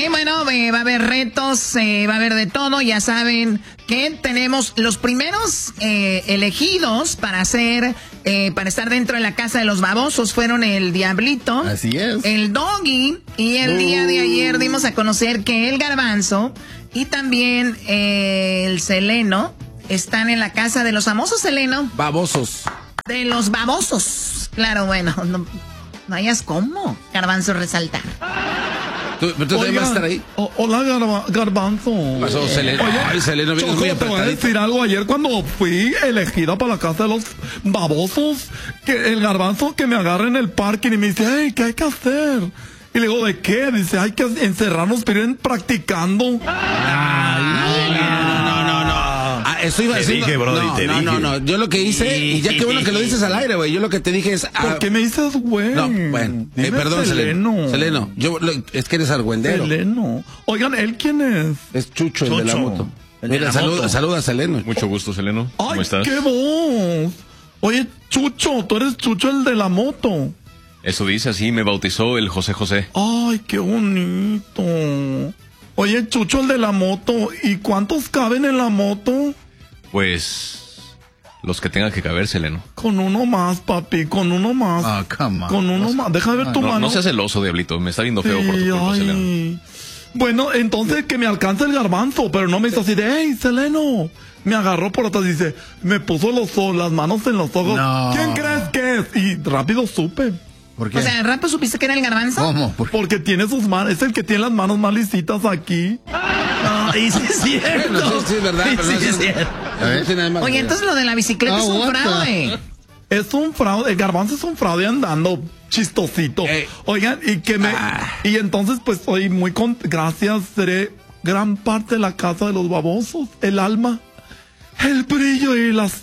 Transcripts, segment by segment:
Bueno, va a haber retos, va a haber de todo. Ya saben que tenemos los primeros elegidos para estar dentro de la casa de los babosos. Fueron el Diablito, así es, el Doggy, y el día de ayer dimos a conocer que el Garbanzo y también el Seleno están en la casa de los famosos, Seleno. Babosos. De los babosos. Claro, bueno, no hayas cómo, Garbanzo, resaltar. ¿Tú vas a estar ahí? Hola, Garbanzo. Pasó, Seleno. Oye, Seleno, Choco, te voy a decir algo. Ayer cuando fui elegida para la casa de los babosos, que el Garbanzo que me agarra en el parking y me dice, hey, ¿qué hay que hacer? Y le digo, ¿de qué? Dice, hay que encerrarnos, pero ir practicando. Eso iba a decir. Te dije, Brody, te dije. No. Yo lo que hice, y ya qué bueno que lo dices al aire, güey. Yo lo que te dije es. ¿Por qué me dices, güey? No, bueno. Perdón, Seleno. Seleno. Es que eres argüendero. Seleno. Oigan, ¿él quién es? Es Chucho, el de la moto. Mira, saluda a Seleno. Mucho gusto, Seleno. ¿Cómo estás? ¡Qué voz! Oye, Chucho, tú eres Chucho el de la moto. Eso dice, así me bautizó el José José. ¡Ay, qué bonito! Oye, Chucho el de la moto, ¿y cuántos caben en la moto? Pues los que tengan que caber, Seleno. Con uno más, papi, con uno más. Ah, come on. Con uno más. Deja de ver tu mano. No seas celoso, Diablito. Me está viendo feo por tu culpa, Seleno. Bueno, entonces que me alcance el Garbanzo, pero no me hizo así de, hey, Seleno. Me agarró por atrás y dice, me puso las manos en los ojos. No. ¿Quién crees que es? Y rápido supe. ¿Por qué? O sea, ¿rápido supiste que era el Garbanzo? ¿Cómo? Porque tiene sus manos, es el que tiene las manos más lisitas aquí. Y sí es cierto. Bueno, sí, es verdad. Sí, Pero sí es cierto. Oye, entonces lo de la bicicleta es un fraude. Es un fraude, el Garbanzo es un fraude andando chistosito. Oigan, y entonces pues estoy muy gracias, seré gran parte de la casa de los babosos, el alma, el brillo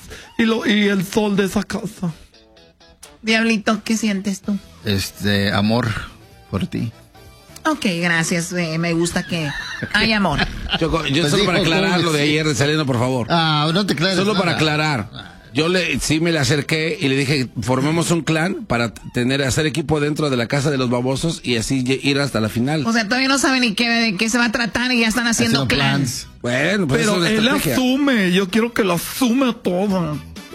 y el sol de esa casa. Diablito, ¿qué sientes tú? Amor por ti. Ok, gracias, me gusta que hay amor. Yo solo para aclarar lo de ayer de Seleno, por favor. No te aclares. Solo para aclarar. Yo sí me le acerqué y le dije, formemos un clan para hacer equipo dentro de la casa de los babosos y así ir hasta la final. O sea, todavía no saben ni de qué se va a tratar y ya están haciendo clans. Bueno, pues pero él asume, yo quiero que lo asume todo.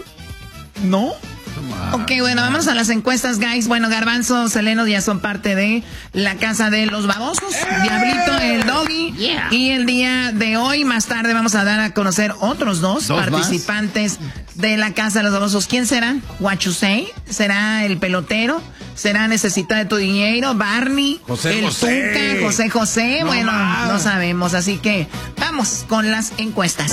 ¿No? Ok, bueno, vamos a las encuestas, guys. Bueno, Garbanzo, Seleno ya son parte de la casa de los babosos. Diablito, el Doggy. Y el día de hoy, más tarde, vamos a dar a conocer otros dos participantes de la casa de los babosos. ¿Quién serán? What you say? ¿Será el pelotero? ¿Será Necesita de tu dinero? ¿Barney? José Tuca, José. Bueno, no sabemos. Así que vamos con las encuestas.